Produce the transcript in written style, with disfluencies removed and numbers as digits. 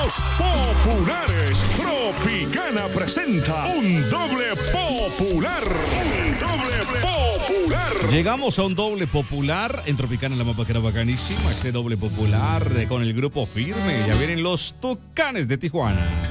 Los populares. Tropicana presenta un doble popular. Un doble popular. Llegamos a un doble popular en Tropicana, la mapa que era bacanísima. Este doble popular con el grupo Firme. Ya vienen los Tucanes de Tijuana.